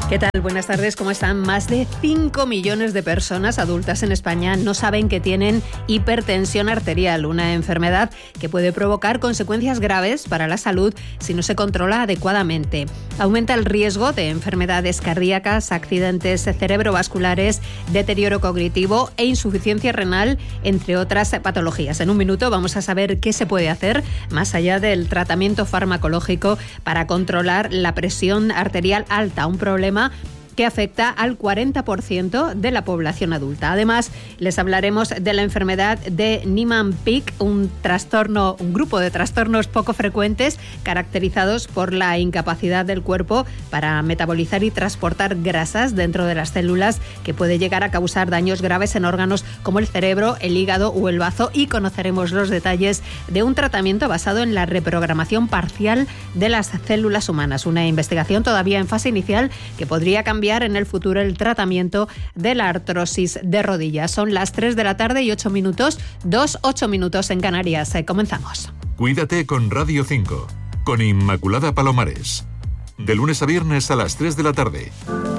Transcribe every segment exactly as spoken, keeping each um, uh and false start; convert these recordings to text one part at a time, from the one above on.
¿Qué tal? Buenas tardes, ¿cómo están? Más de cinco millones de personas adultas en España no saben que tienen hipertensión arterial, una enfermedad que puede provocar consecuencias graves para la salud si no se controla adecuadamente. Aumenta el riesgo de enfermedades cardíacas, accidentes cerebrovasculares, deterioro cognitivo e insuficiencia renal, entre otras patologías. En un minuto vamos a saber qué se puede hacer, más allá del tratamiento farmacológico, para controlar la presión arterial alta, un problema que afecta al cuarenta por ciento de la población adulta. Además, les hablaremos de la enfermedad de Niemann-Pick, un trastorno, un grupo de trastornos poco frecuentes caracterizados por la incapacidad del cuerpo para metabolizar y transportar grasas dentro de las células, que puede llegar a causar daños graves en órganos como el cerebro, el hígado o el bazo, y conoceremos los detalles de un tratamiento basado en la reprogramación parcial de las células humanas, una investigación todavía en fase inicial que podría cambiar en el futuro el tratamiento de la artrosis de rodillas. Son las tres de la tarde y ocho minutos, dos, ocho minutos en Canarias. Comenzamos. Cuídate con Radio cinco, con Inmaculada Palomares. De lunes a viernes a las tres de la tarde.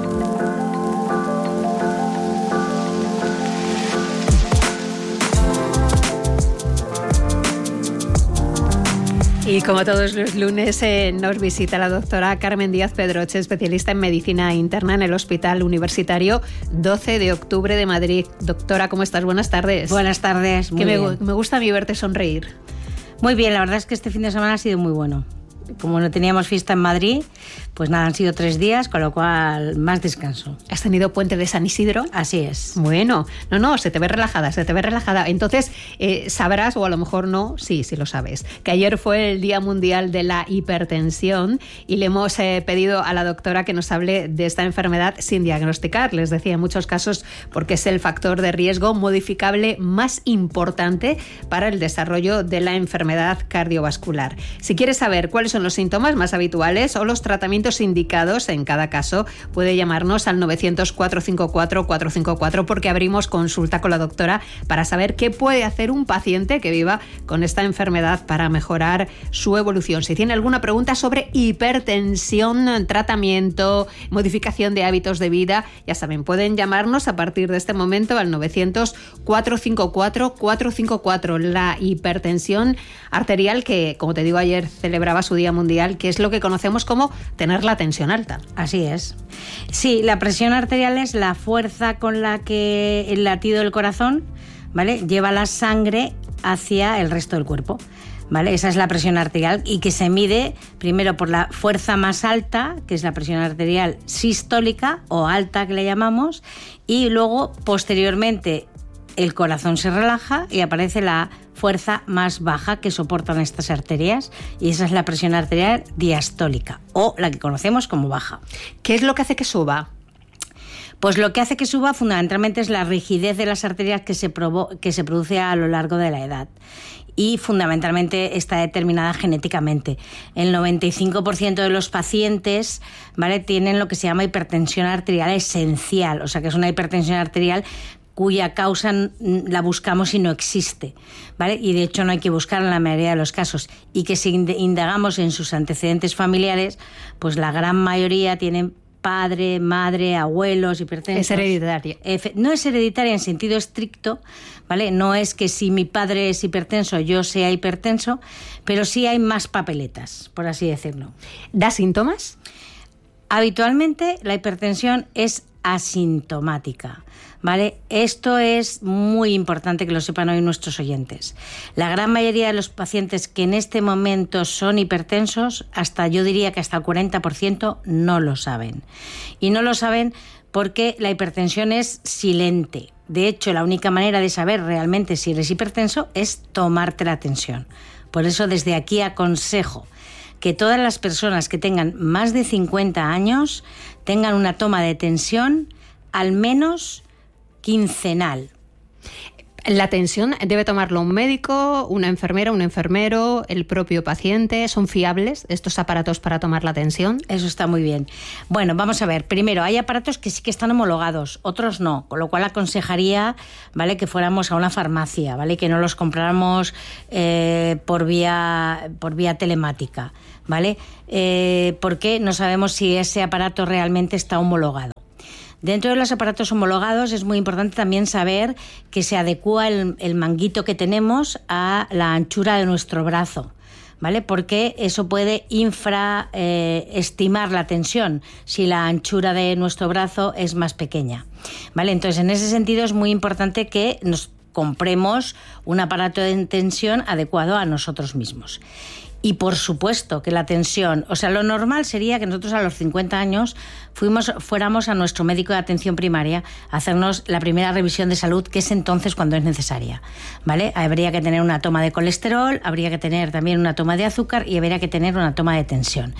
Y como todos los lunes eh, nos visita la doctora Carmen Díaz Pedroche, especialista en medicina interna en el Hospital Universitario doce de octubre de Madrid. Doctora, ¿cómo estás? Buenas tardes. Buenas tardes, muy que bien. Me, me gusta a mí verte sonreír. Muy bien, la verdad es que este fin de semana ha sido muy bueno. Como no teníamos fiesta en Madrid, pues nada, han sido tres días, con lo cual más descanso. ¿Has tenido puente de San Isidro? Así es. Bueno, no, no, se te ve relajada, se te ve relajada. Entonces, eh, sabrás, o a lo mejor no, sí, sí lo sabes, que ayer fue el Día Mundial de la Hipertensión y le hemos eh, pedido a la doctora que nos hable de esta enfermedad sin diagnosticar. Les decía, en muchos casos, porque es el factor de riesgo modificable más importante para el desarrollo de la enfermedad cardiovascular. Si quieres saber cuáles son los síntomas más habituales o los tratamientos indicados en cada caso, puede llamarnos al novecientos, cuatrocientos cincuenta y cuatro, cuatrocientos cincuenta y cuatro, porque abrimos consulta con la doctora para saber qué puede hacer un paciente que viva con esta enfermedad para mejorar su evolución. Si tiene alguna pregunta sobre hipertensión, tratamiento, modificación de hábitos de vida, ya saben, pueden llamarnos a partir de este momento al novecientos, cuatrocientos cincuenta y cuatro, cuatrocientos cincuenta y cuatro. La hipertensión arterial, que como te digo ayer celebraba su Día Mundial, que es lo que conocemos como tener la tensión alta. Así es. Sí, la presión arterial es la fuerza con la que el latido del corazón, ¿vale?, lleva la sangre hacia el resto del cuerpo, ¿vale? Esa es la presión arterial, y que se mide primero por la fuerza más alta, que es la presión arterial sistólica o alta, que le llamamos, y luego posteriormente el corazón se relaja y aparece la fuerza más baja que soportan estas arterias, y esa es la presión arterial diastólica, o la que conocemos como baja. ¿Qué es lo que hace que suba? Pues lo que hace que suba fundamentalmente es la rigidez de las arterias que se, provo- que se produce a lo largo de la edad. Y fundamentalmente está determinada genéticamente. El noventa y cinco por ciento de los pacientes, ¿vale?, tienen lo que se llama hipertensión arterial esencial, o sea que es una hipertensión arterial cuya causa la buscamos y no existe, ¿vale? Y de hecho no hay que buscarla en la mayoría de los casos. Y que si indagamos en sus antecedentes familiares, pues la gran mayoría tienen padre, madre, abuelos hipertensos. Es hereditaria. No es hereditaria en sentido estricto, ¿vale? No es que si mi padre es hipertenso yo sea hipertenso, pero sí hay más papeletas, por así decirlo. ¿Da síntomas? Habitualmente la hipertensión es asintomática, ¿vale? Esto es muy importante que lo sepan hoy nuestros oyentes. La gran mayoría de los pacientes que en este momento son hipertensos, hasta yo diría que hasta el cuarenta por ciento no lo saben. Y no lo saben porque la hipertensión es silente. De hecho, la única manera de saber realmente si eres hipertenso es tomarte la tensión. Por eso desde aquí aconsejo que todas las personas que tengan más de cincuenta años tengan una toma de tensión al menos quincenal. ¿La tensión debe tomarlo un médico, una enfermera, un enfermero, el propio paciente? ¿Son fiables estos aparatos para tomar la tensión? Eso está muy bien. Bueno, vamos a ver. Primero, hay aparatos que sí que están homologados, otros no, con lo cual aconsejaría, ¿vale?, que fuéramos a una farmacia, ¿vale?, que no los compráramos eh, por vía por vía telemática, ¿vale? Eh, porque no sabemos si ese aparato realmente está homologado. Dentro de los aparatos homologados es muy importante también saber que se adecúa el, el manguito que tenemos a la anchura de nuestro brazo, ¿vale? Porque eso puede infraestimar eh, la tensión si la anchura de nuestro brazo es más pequeña, ¿vale? Entonces, en ese sentido es muy importante que nos compremos un aparato de tensión adecuado a nosotros mismos. Y por supuesto que la tensión, o sea, lo normal sería que nosotros a los cincuenta años fuimos, fuéramos a nuestro médico de atención primaria a hacernos la primera revisión de salud, que es entonces cuando es necesaria, ¿vale? Habría que tener una toma de colesterol, habría que tener también una toma de azúcar y habría que tener una toma de tensión.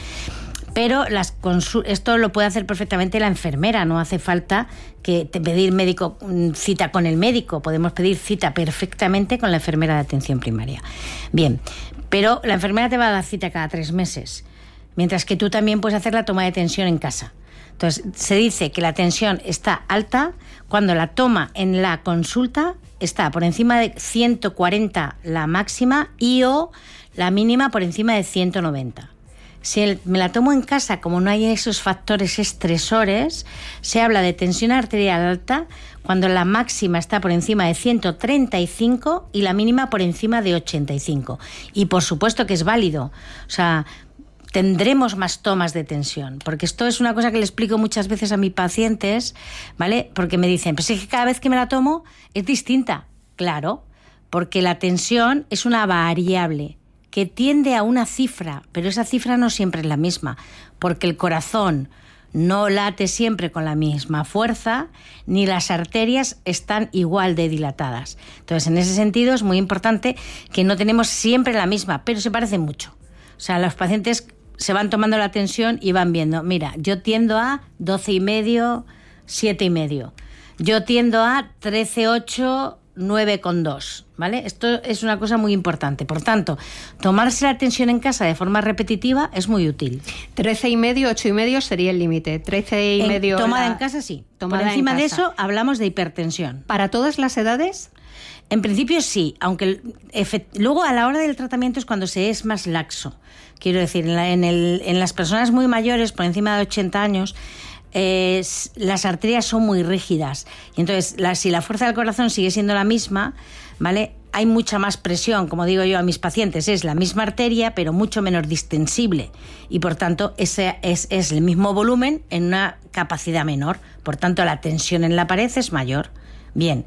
Pero las consul- esto lo puede hacer perfectamente la enfermera, no hace falta que te pedir médico, cita con el médico, podemos pedir cita perfectamente con la enfermera de atención primaria. Bien, pero la enfermera te va a dar cita cada tres meses, mientras que tú también puedes hacer la toma de tensión en casa. Entonces, se dice que la tensión está alta cuando la toma en la consulta está por encima de ciento cuarenta la máxima y o la mínima por encima de ciento noventa. Si el, me la tomo en casa, como no hay esos factores estresores, se habla de tensión arterial alta cuando la máxima está por encima de ciento treinta y cinco y la mínima por encima de ochenta y cinco. Y por supuesto que es válido. O sea, tendremos más tomas de tensión, porque esto es una cosa que le explico muchas veces a mis pacientes, ¿vale? Porque me dicen, pues es que cada vez que me la tomo es distinta. Claro, porque la tensión es una variable que tiende a una cifra, pero esa cifra no siempre es la misma, porque el corazón no late siempre con la misma fuerza, ni las arterias están igual de dilatadas. Entonces, en ese sentido es muy importante que no tenemos siempre la misma, pero se parecen mucho. O sea, los pacientes se van tomando la tensión y van viendo, mira, yo tiendo a doce y medio, siete y medio. Yo tiendo a trece ocho, nueve coma dos, ¿vale? Esto es una cosa muy importante. Por tanto, tomarse la tensión en casa de forma repetitiva es muy útil. trece y medio, ocho y medio sería el límite. trece y medio. Tomada la... en casa, sí. Por encima de eso hablamos de hipertensión. ¿Para todas las edades? En principio sí, aunque efect... luego a la hora del tratamiento es cuando se es más laxo. Quiero decir, en, la, en, el, en las personas muy mayores, por encima de ochenta años, Eh, las arterias son muy rígidas y entonces la, si la fuerza del corazón sigue siendo la misma, ¿vale?, hay mucha más presión, como digo yo a mis pacientes, es la misma arteria pero mucho menos distensible y por tanto ese es, es el mismo volumen en una capacidad menor, por tanto la tensión en la pared es mayor. Bien,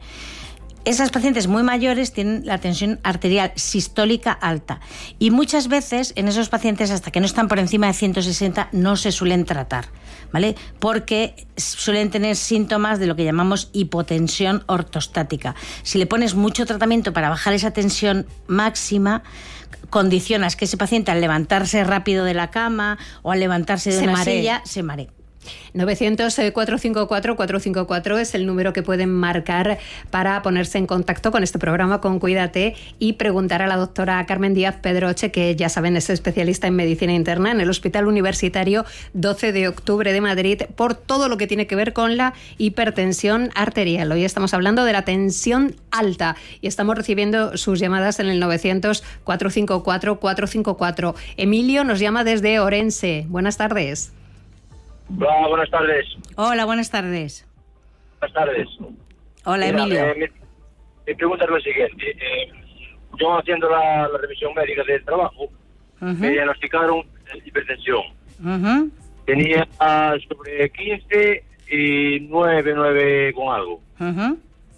esas pacientes muy mayores tienen la tensión arterial sistólica alta y muchas veces en esos pacientes hasta que no están por encima de ciento sesenta no se suelen tratar, ¿vale? Porque suelen tener síntomas de lo que llamamos hipotensión ortostática. Si le pones mucho tratamiento para bajar esa tensión máxima, condicionas que ese paciente al levantarse rápido de la cama o al levantarse de se una maree. silla se maree. novecientos, cuatrocientos cincuenta y cuatro, cuatrocientos cincuenta y cuatro es el número que pueden marcar para ponerse en contacto con este programa, con Cuídate, y preguntar a la doctora Carmen Díaz Pedroche, que ya saben es especialista en medicina interna en el Hospital Universitario doce de octubre de Madrid, por todo lo que tiene que ver con la hipertensión arterial. Hoy estamos hablando de la tensión alta y estamos recibiendo sus llamadas en el novecientos, cuatrocientos cincuenta y cuatro, cuatrocientos cincuenta y cuatro. Emilio nos llama desde Orense. Buenas tardes. Hola, buenas tardes. Hola, buenas tardes. Buenas tardes. Hola, Mira, Emilio. Eh, mi, mi pregunta es lo siguiente. Eh, yo haciendo la, la revisión médica del trabajo, uh-huh. me diagnosticaron hipertensión. Uh-huh. Tenía sobre quince y nueve, nueve con algo. Uh-huh.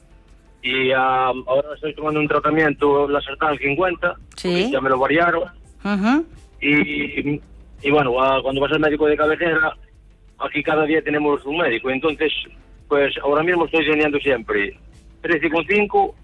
Y um, ahora estoy tomando un tratamiento, la Sartan cincuenta, sí. ya me lo variaron. Uh-huh. Y, y bueno, uh, cuando vas al médico de cabecera, aquí cada día tenemos un médico, entonces, pues ahora mismo estoy teniendo siempre trece coma cinco,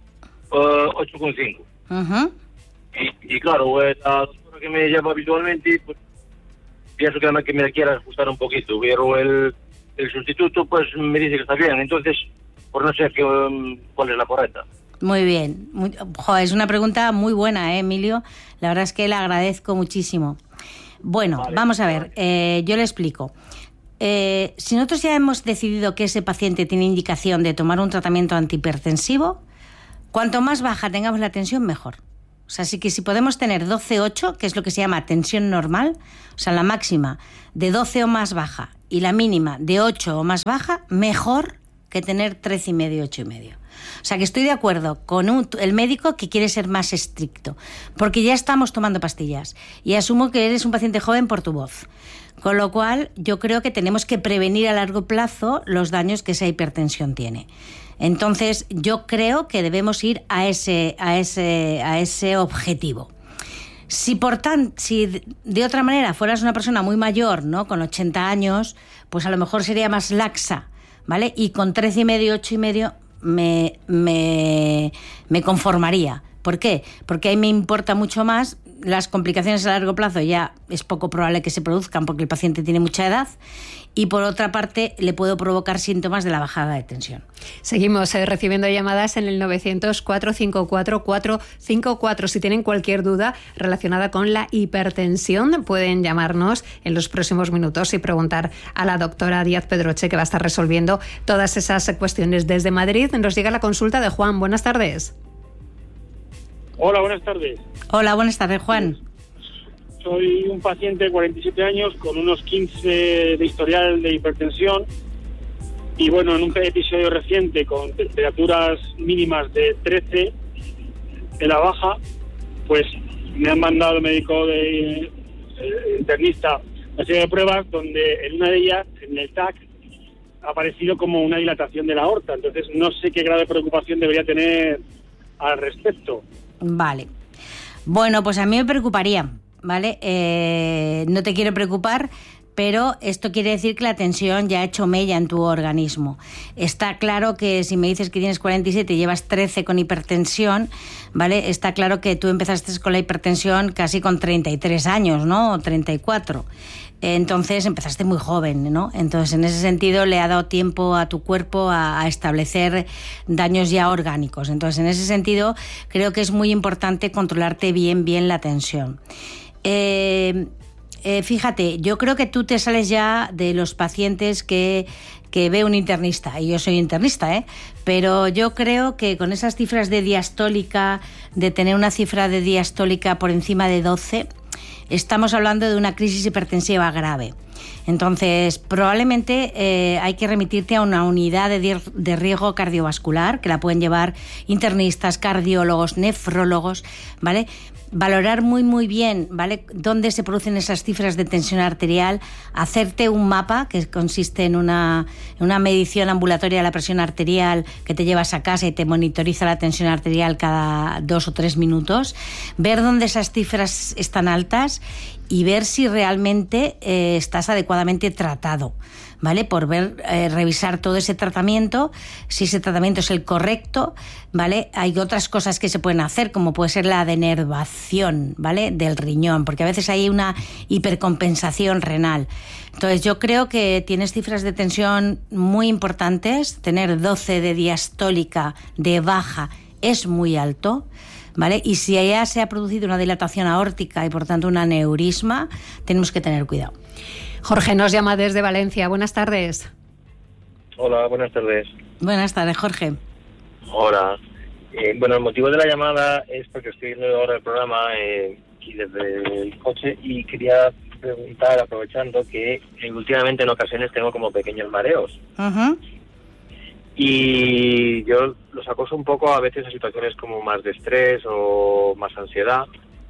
uh, ocho coma cinco. Uh-huh. Y, y claro, eh, la doctora que me lleva habitualmente, pues pienso que me, que me quiera ajustar un poquito, pero el, el sustituto pues me dice que está bien, entonces, pues no sé qué, um, cuál es la correcta. Muy bien. Muy, jo, es una pregunta muy buena, ¿eh, Emilio? La verdad es que le agradezco muchísimo. Bueno, vale, vamos a ver, eh, yo le explico. Eh, si nosotros ya hemos decidido que ese paciente tiene indicación de tomar un tratamiento antihipertensivo, cuanto más baja tengamos la tensión, mejor. O sea, así que si podemos tener doce ocho, que es lo que se llama tensión normal, o sea, la máxima de doce o más baja y la mínima de ocho o más baja, mejor que tener trece y medio, ocho y medio. O sea, que estoy de acuerdo con un, el médico que quiere ser más estricto, porque ya estamos tomando pastillas y asumo que eres un paciente joven por tu voz. Con lo cual, yo creo que tenemos que prevenir a largo plazo los daños que esa hipertensión tiene. Entonces, yo creo que debemos ir a ese, a ese, a ese objetivo. Si por tan, si de otra manera fueras una persona muy mayor, ¿no?, con ochenta años, pues a lo mejor sería más laxa, ¿vale? Y con trece y medio, ocho y medio me, me, me conformaría. ¿Por qué? Porque ahí me importa mucho más. Las complicaciones a largo plazo ya es poco probable que se produzcan porque el paciente tiene mucha edad, y por otra parte le puedo provocar síntomas de la bajada de tensión. Seguimos eh, recibiendo llamadas en el novecientos, cuatrocientos cincuenta y cuatro, cuatrocientos cincuenta y cuatro. Si tienen cualquier duda relacionada con la hipertensión, pueden llamarnos en los próximos minutos y preguntar a la doctora Díaz Pedroche, que va a estar resolviendo todas esas cuestiones. Desde Madrid nos llega la consulta de Juan. Buenas tardes. Hola, buenas tardes. Hola, buenas tardes, Juan. Soy un paciente de cuarenta y siete años con unos quince de historial de hipertensión y bueno, en un episodio reciente con temperaturas mínimas de trece en la baja, pues me han mandado el médico de eh, internista una serie de pruebas donde en una de ellas, en el T A C, ha aparecido como una dilatación de la aorta. Entonces no sé qué grado de preocupación debería tener al respecto. Vale. Bueno, pues a mí me preocuparía, ¿vale? Eh, no te quiero preocupar, pero esto quiere decir que la tensión ya ha hecho mella en tu organismo. Está claro que si me dices que tienes cuarenta y siete y llevas trece con hipertensión, ¿vale? Está claro que tú empezaste con la hipertensión casi con treinta y tres años, ¿no? O treinta y cuatro. Entonces empezaste muy joven, ¿no? Entonces en ese sentido le ha dado tiempo a tu cuerpo a, a establecer daños ya orgánicos. Entonces en ese sentido creo que es muy importante controlarte bien, bien la tensión. Eh, eh, fíjate, yo creo que tú te sales ya de los pacientes que, que ve un internista, y yo soy internista, ¿eh? Pero yo creo que con esas cifras de diastólica, de tener una cifra de diastólica por encima de doce, estamos hablando de una crisis hipertensiva grave. Entonces, probablemente eh, hay que remitirte a una unidad de, de riesgo cardiovascular, que la pueden llevar internistas, cardiólogos, nefrólogos, ¿vale? Valorar muy muy bien, ¿vale?, dónde se producen esas cifras de tensión arterial, hacerte un mapa que consiste en una, en una medición ambulatoria de la presión arterial que te llevas a casa y te monitoriza la tensión arterial cada dos o tres minutos, ver dónde esas cifras están altas y ver si realmente eh, estás adecuadamente tratado, ¿vale? Por ver, eh, revisar todo ese tratamiento, si ese tratamiento es el correcto, ¿vale? Hay otras cosas que se pueden hacer, como puede ser la denervación, ¿vale?, del riñón, porque a veces hay una hipercompensación renal. Entonces yo creo que tienes cifras de tensión muy importantes. Tener doce de diastólica de baja es muy alto, ¿vale? Y si ya se ha producido una dilatación aórtica y por tanto un aneurisma, tenemos que tener cuidado. Jorge nos llama desde Valencia. Buenas tardes. Hola, buenas tardes. Buenas tardes, Jorge. Hola. Eh, bueno, el motivo de la llamada es porque estoy viendo ahora el programa eh, aquí desde el coche y quería preguntar, aprovechando, que eh, últimamente en ocasiones tengo como pequeños mareos. Uh-huh. Y yo los acoso un poco a veces a situaciones como más de estrés o más ansiedad.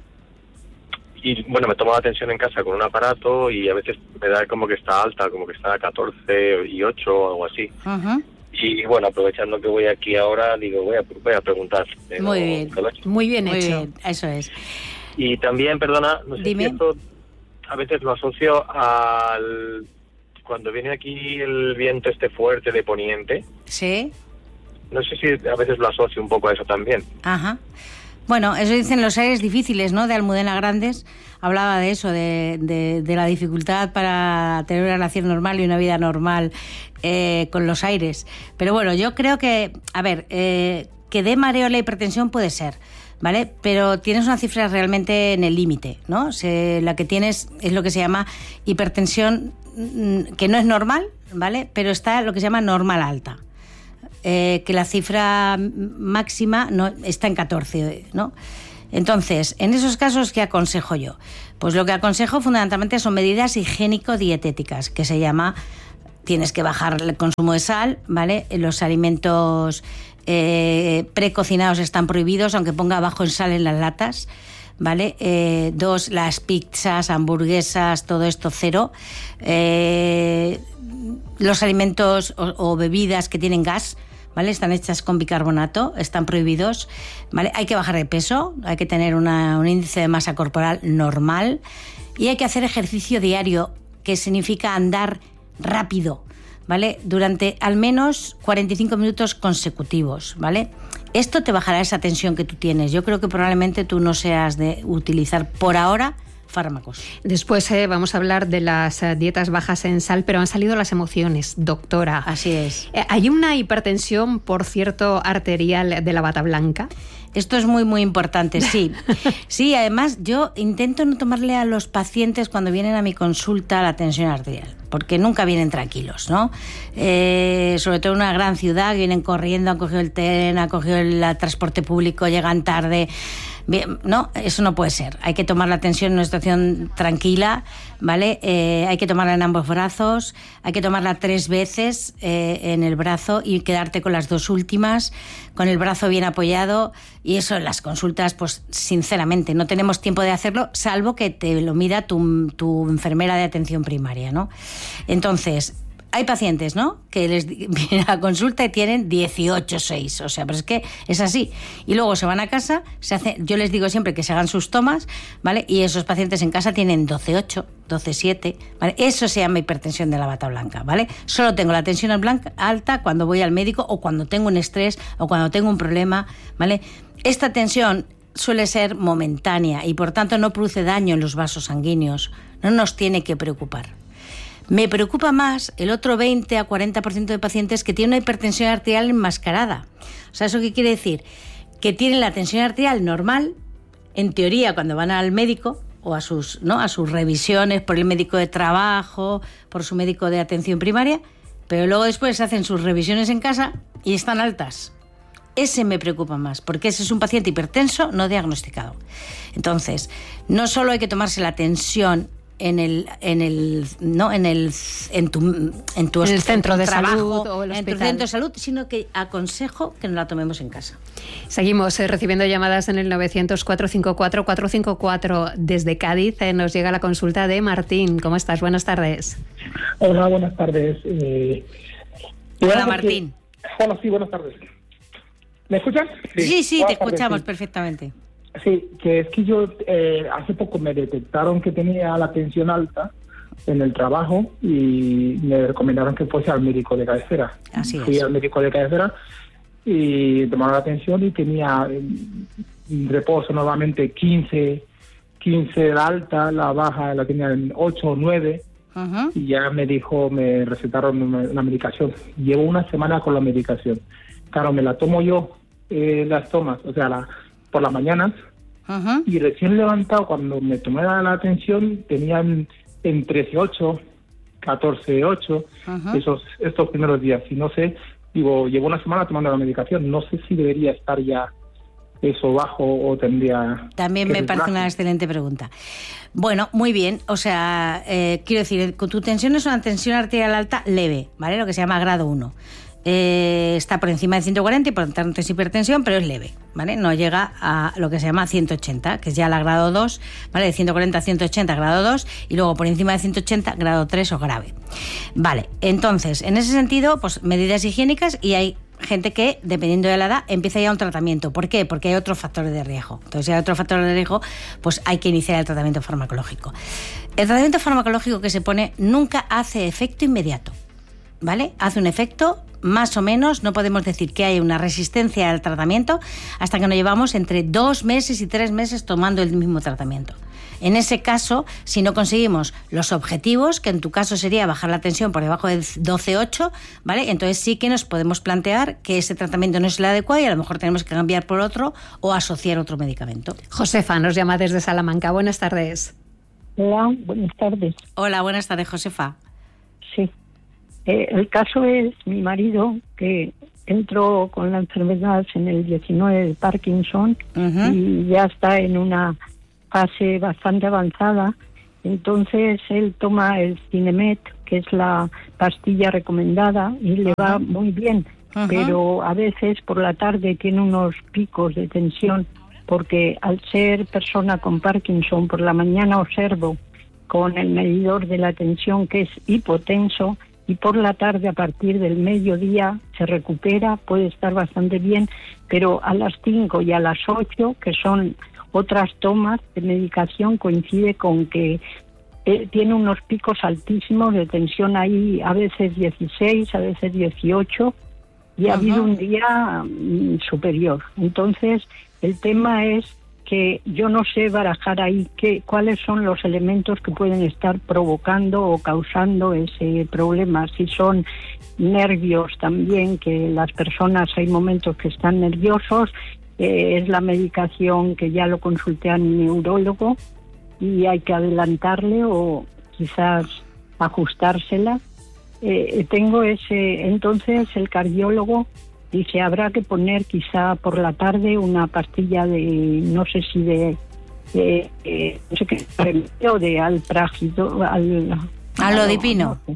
Y bueno, me tomo la tensión en casa con un aparato y a veces me da como que está alta, como que está a catorce y ocho o algo así. Uh-huh. Y bueno, aprovechando que voy aquí ahora, digo, voy a, voy a preguntar. Muy bien, muy bien muy hecho. Bien, eso es. Y también, perdona, no sé Dime. si esto a veces lo asocio al... Cuando viene aquí el viento este fuerte de poniente. Sí. No sé si a veces lo asocio un poco a eso también. Ajá. Bueno, eso dicen los aires difíciles, ¿no?, de Almudena Grandes. Hablaba de eso, de, de, de la dificultad para tener una relación normal y una vida normal eh, con los aires. Pero bueno, yo creo que, a ver, eh, que dé mareo la hipertensión puede ser, ¿vale? Pero tienes una cifra realmente en el límite, ¿no? Se, la que tienes es lo que se llama hipertensión, que no es normal, ¿vale? Pero está lo que se llama normal alta, eh, que la cifra máxima no, está en catorce, ¿no? Entonces, en esos casos, ¿qué aconsejo yo? Pues lo que aconsejo fundamentalmente son medidas higiénico-dietéticas, que se llama, tienes que bajar el consumo de sal, ¿vale? Los alimentos eh, precocinados están prohibidos, aunque ponga abajo en sal en las latas, ¿vale? Eh, dos, las pizzas, hamburguesas, todo esto cero. Eh, los alimentos o, o bebidas que tienen gas, ¿vale? Están hechas con bicarbonato, están prohibidos, ¿vale? Hay que bajar de peso, hay que tener una, un índice de masa corporal normal y hay que hacer ejercicio diario, que significa andar rápido, ¿vale? Durante al menos cuarenta y cinco minutos consecutivos, ¿vale? Esto te bajará esa tensión que tú tienes. Yo creo que probablemente tú no seas de utilizar por ahora fármacos. Después eh, vamos a hablar de las eh, dietas bajas en sal, pero han salido las emociones, doctora. Así es. Eh, ¿Hay una hipertensión, por cierto, arterial de la bata blanca? Esto es muy, muy importante, sí. Sí, además yo intento no tomarle a los pacientes cuando vienen a mi consulta la tensión arterial, porque nunca vienen tranquilos, ¿no? Eh, sobre todo en una gran ciudad, vienen corriendo, han cogido el tren, han cogido el, el transporte público, llegan tarde. Bien, no, eso no puede ser. Hay que tomar la tensión en una situación tranquila, ¿vale? Eh, hay que tomarla en ambos brazos, hay que tomarla tres veces eh, en el brazo y quedarte con las dos últimas, con el brazo bien apoyado. Y eso en las consultas, pues sinceramente, no tenemos tiempo de hacerlo, salvo que te lo mida tu, tu enfermera de atención primaria, ¿no? Entonces, hay pacientes, ¿no?, que les vienen a consulta y tienen dieciocho seis, o sea, pero es que es así. Y luego se van a casa, se hace, yo les digo siempre que se hagan sus tomas, ¿vale? Y esos pacientes en casa tienen doce ocho, doce siete, ¿vale? Eso se llama hipertensión de la bata blanca, ¿vale? Solo tengo la tensión blanca alta cuando voy al médico o cuando tengo un estrés o cuando tengo un problema, ¿vale? Esta tensión suele ser momentánea y por tanto no produce daño en los vasos sanguíneos, no nos tiene que preocupar. Me preocupa más el otro veinte a cuarenta por ciento de pacientes que tienen una hipertensión arterial enmascarada. O sea, ¿eso qué quiere decir? Que tienen la tensión arterial normal, en teoría, cuando van al médico o a sus, ¿no?, a sus revisiones por el médico de trabajo, por su médico de atención primaria, pero luego después hacen sus revisiones en casa y están altas. Ese me preocupa más, porque ese es un paciente hipertenso no diagnosticado. Entonces, no solo hay que tomarse la tensión en el en el no en el en tu en tu en el centro de trabajo, salud o el en hospital. tu centro de salud, sino que aconsejo que nos la tomemos en casa. Seguimos eh, recibiendo llamadas en el novecientos, cuatrocientos cincuenta y cuatro, cuatrocientos cincuenta y cuatro. Desde Cádiz eh, nos llega la consulta de Martín. ¿Cómo estás? Buenas tardes. Hola, buenas tardes. Eh, Hola, Martín. Que, hola, sí, buenas tardes. ¿Me escuchan? Sí, sí, sí te tardes, escuchamos sí. perfectamente. Sí, que es que yo eh, hace poco me detectaron que tenía la tensión alta en el trabajo y me recomendaron que fuese al médico de cabecera. Así Fui es. al médico de cabecera y tomaron la tensión y tenía en reposo nuevamente quince, quince de alta, la baja la tenía en ocho o nueve. Uh-huh. Y ya me dijo, me recetaron una, una medicación. Llevo una semana con la medicación. Claro, me la tomo yo, eh, las tomas, o sea, la, por las mañanas. Uh-huh. Y recién levantado, cuando me tomé la, la atención, tenían en trece ocho, catorce ocho, Uh-huh. esos, estos primeros días. Y no sé, digo, llevo una semana tomando la medicación. No sé si debería estar ya eso bajo o tendría... También que me parece resbalar. una excelente pregunta. Bueno, muy bien. O sea, eh, quiero decir, tu tensión es una tensión arterial alta leve, ¿vale? Lo que se llama grado uno. Eh, está por encima de ciento cuarenta y por tanto es hipertensión, pero es leve, ¿vale? No llega a lo que se llama ciento ochenta, que es ya la grado dos, ¿vale? De ciento cuarenta a ciento ochenta, grado dos, y luego por encima de ciento ochenta, grado tres o grave. Vale, entonces, en ese sentido, pues medidas higiénicas, y hay gente que, dependiendo de la edad, empieza ya un tratamiento. ¿Por qué? Porque hay otros factores de riesgo. Entonces, si hay otros factores de riesgo, pues hay que iniciar el tratamiento farmacológico. El tratamiento farmacológico que se pone nunca hace efecto inmediato, ¿vale? Hace un efecto más o menos, no podemos decir que hay una resistencia al tratamiento hasta que nos llevamos entre dos meses y tres meses tomando el mismo tratamiento. En ese caso, si no conseguimos los objetivos, que en tu caso sería bajar la tensión por debajo de doce coma ocho, ¿vale? Entonces sí que nos podemos plantear que ese tratamiento no es el adecuado y a lo mejor tenemos que cambiar por otro o asociar otro medicamento. Josefa nos llama desde Salamanca. Buenas tardes. Hola, buenas tardes. Hola, buenas tardes, Josefa. Sí. Eh, el caso es mi marido, que entró con la enfermedad en el diecinueve de Parkinson, uh-huh. y ya está en una fase bastante avanzada. Entonces él toma el Cinemet, que es la pastilla recomendada, y le uh-huh. va muy bien. Uh-huh. Pero a veces por la tarde tiene unos picos de tensión, porque al ser persona con Parkinson, por la mañana observo con el medidor de la tensión que es hipotenso, y por la tarde, a partir del mediodía, se recupera, puede estar bastante bien, pero a las cinco y a las ocho, que son otras tomas de medicación, coincide con que eh, tiene unos picos altísimos de tensión ahí, a veces dieciséis, a veces dieciocho, y ha uh-huh. habido un día mm, superior. Entonces, el tema es que yo no sé barajar ahí qué, cuáles son los elementos que pueden estar provocando o causando ese problema. Si son nervios también, que las personas hay momentos que están nerviosos, eh, es la medicación que ya lo consulté a mi neurólogo y hay que adelantarle o quizás ajustársela. Eh, tengo ese, entonces el cardiólogo dice, habrá que poner quizá por la tarde una pastilla de, no sé si de, de, de no sé qué, o de alprágido, al, alodipino. No, no,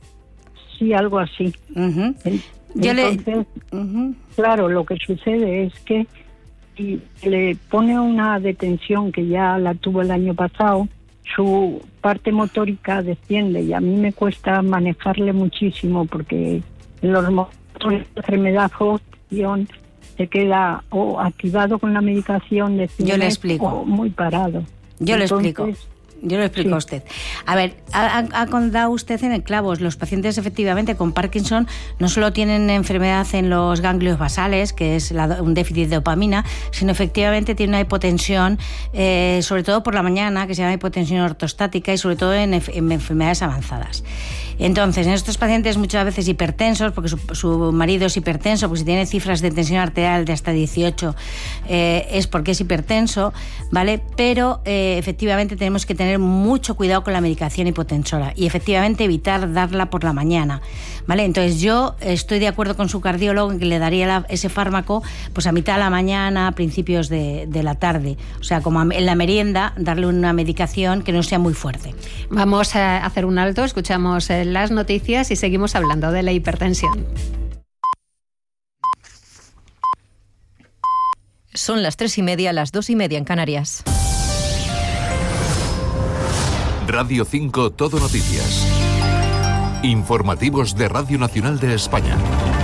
sí, algo así. Uh-huh. Yo Entonces, le... uh-huh. claro, lo que sucede es que si le pone una detención, que ya la tuvo el año pasado, su parte motórica desciende y a mí me cuesta manejarle muchísimo, porque los la enfermedad Hodgkin se queda o activado con la medicación de Yo le explico. o muy parado. Yo le Entonces, explico. Yo lo explico sí. a usted. A ver, ha, ha dado usted en el clavo. Los pacientes efectivamente con Parkinson no solo tienen enfermedad en los ganglios basales, que es la, un déficit de dopamina, sino efectivamente tienen una hipotensión, eh, sobre todo por la mañana, que se llama hipotensión ortostática, y sobre todo en, en enfermedades avanzadas. Entonces, en estos pacientes muchas veces hipertensos, porque su, su marido es hipertenso, porque si tiene cifras de tensión arterial de hasta dieciocho, eh, es porque es hipertenso, ¿vale? Pero eh, efectivamente tenemos que tener mucho cuidado con la medicación hipotensora y efectivamente evitar darla por la mañana, ¿vale? Entonces yo estoy de acuerdo con su cardiólogo en que le daría la, ese fármaco pues a mitad de la mañana, a principios de, de la tarde, o sea, como en la merienda, darle una medicación que no sea muy fuerte. Vamos a hacer un alto, escuchamos las noticias y seguimos hablando de la hipertensión. Son las tres y media, las dos y media en Canarias. Radio cinco Todo Noticias. Informativos de Radio Nacional de España.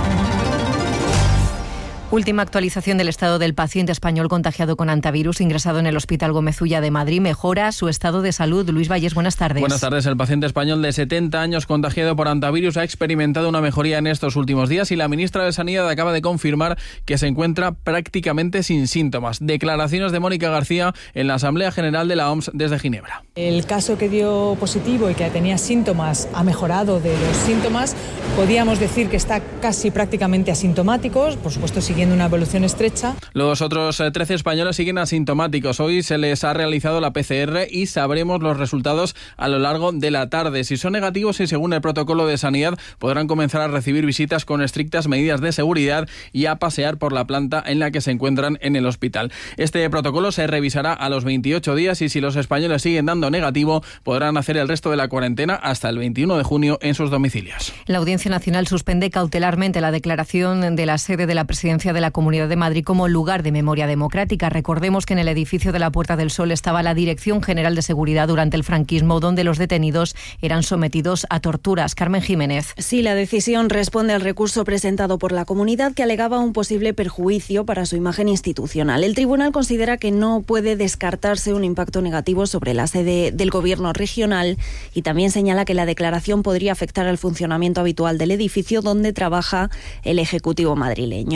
Última actualización del estado del paciente español contagiado con hantavirus ingresado en el Hospital Gómez Ulla de Madrid. Mejora su estado de salud. Luis Valles, buenas tardes. Buenas tardes. El paciente español de setenta años contagiado por hantavirus ha experimentado una mejoría en estos últimos días y la ministra de Sanidad acaba de confirmar que se encuentra prácticamente sin síntomas. Declaraciones de Mónica García en la Asamblea General de la O M S desde Ginebra. El caso que dio positivo y que tenía síntomas ha mejorado de los síntomas. Podíamos decir que está casi prácticamente asintomático, por supuesto siguiendo una evolución estrecha. Los otros trece españoles siguen asintomáticos. Hoy se les ha realizado la P C R y sabremos los resultados a lo largo de la tarde. Si son negativos y según el protocolo de sanidad, podrán comenzar a recibir visitas con estrictas medidas de seguridad y a pasear por la planta en la que se encuentran en el hospital. Este protocolo se revisará a los veintiocho días y si los españoles siguen dando negativo, podrán hacer el resto de la cuarentena hasta el veintiuno de junio en sus domicilios. La Audiencia Nacional suspende cautelarmente la declaración de la sede de la Presidencia de la Comunidad de Madrid como lugar de memoria democrática. Recordemos que en el edificio de la Puerta del Sol estaba la Dirección General de Seguridad durante el franquismo, donde los detenidos eran sometidos a torturas. Carmen Jiménez. Sí, la decisión responde al recurso presentado por la comunidad que alegaba un posible perjuicio para su imagen institucional. El tribunal considera que no puede descartarse un impacto negativo sobre la sede del gobierno regional y también señala que la declaración podría afectar al funcionamiento habitual del edificio donde trabaja el Ejecutivo madrileño. La medida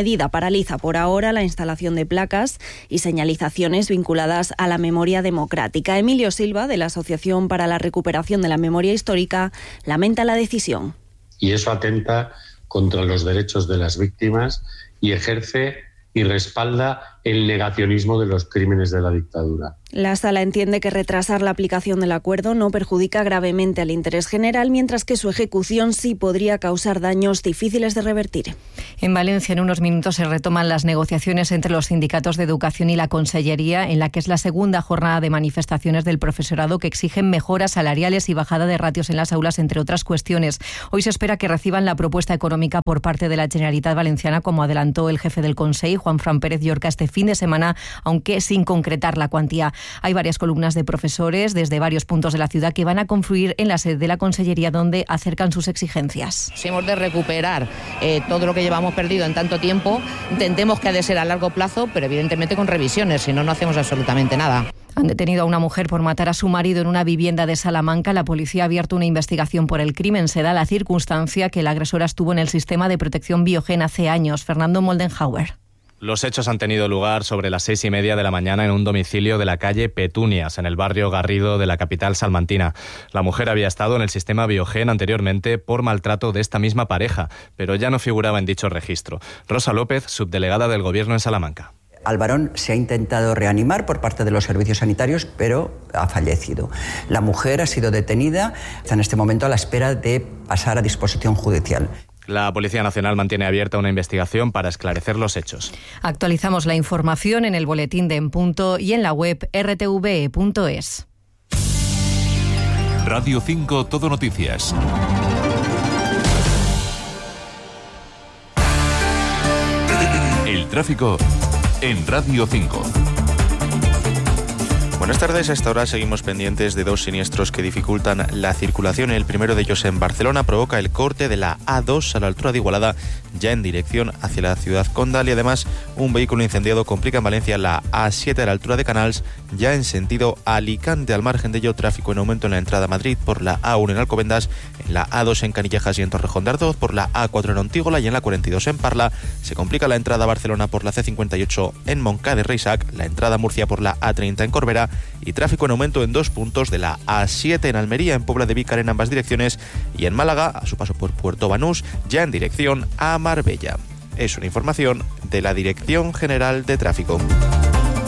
medida paraliza por ahora la instalación de placas y señalizaciones vinculadas a la memoria democrática. Emilio Silva, de la Asociación para la Recuperación de la Memoria Histórica, lamenta la decisión. Y eso atenta contra los derechos de las víctimas y ejerce y respalda el negacionismo de los crímenes de la dictadura. La Sala entiende que retrasar la aplicación del acuerdo no perjudica gravemente al interés general, mientras que su ejecución sí podría causar daños difíciles de revertir. En Valencia, en unos minutos, se retoman las negociaciones entre los sindicatos de educación y la Consellería, en la que es la segunda jornada de manifestaciones del profesorado que exigen mejoras salariales y bajada de ratios en las aulas, entre otras cuestiones. Hoy se espera que reciban la propuesta económica por parte de la Generalitat Valenciana, como adelantó el jefe del Consell, Juan Fran Pérez Llorca, este fin de semana, aunque sin concretar la cuantía. Hay varias columnas de profesores desde varios puntos de la ciudad que van a confluir en la sede de la Consellería, donde acercan sus exigencias. Si hemos de recuperar eh, todo lo que llevamos perdido en tanto tiempo, intentemos que ha de ser a largo plazo, pero evidentemente con revisiones, si no, no hacemos absolutamente nada. Han detenido a una mujer por matar a su marido en una vivienda de Salamanca. La policía ha abierto una investigación por el crimen. Se da la circunstancia que la agresora estuvo en el sistema de protección Biogen hace años. Fernando Moldenhauer. Los hechos han tenido lugar sobre las seis y media de la mañana en un domicilio de la calle Petunias, en el barrio Garrido de la capital salmantina. La mujer había estado en el sistema Biogen anteriormente por maltrato de esta misma pareja, pero ya no figuraba en dicho registro. Rosa López, subdelegada del Gobierno en Salamanca. Al varón se ha intentado reanimar por parte de los servicios sanitarios, pero ha fallecido. La mujer ha sido detenida, está en este momento a la espera de pasar a disposición judicial. La Policía Nacional mantiene abierta una investigación para esclarecer los hechos. Actualizamos la información en el boletín de En Punto y en la web r t v e punto es. Radio cinco Todo Noticias. El tráfico en Radio cinco. Buenas tardes, a esta hora seguimos pendientes de dos siniestros que dificultan la circulación. El primero de ellos en Barcelona provoca el corte de la A dos a la altura de Igualada, ya en dirección hacia la ciudad condal, y además un vehículo incendiado complica en Valencia la A siete a la altura de Canals, ya en sentido Alicante. Al margen de ello, tráfico en aumento en la entrada a Madrid por la A uno en Alcobendas, en la A dos en Canillejas y en Torrejón de Ardoz, por la A cuatro en Ontígola y en la cuarenta y dos en Parla. Se complica la entrada a Barcelona por la C cincuenta y ocho en Montcada de Reixac, la entrada a Murcia por la A treinta en Corbera, y tráfico en aumento en dos puntos de la A siete en Almería, en Puebla de Vícar en ambas direcciones, y en Málaga, a su paso por Puerto Banús, ya en dirección a Marbella. Es una información de la Dirección General de Tráfico.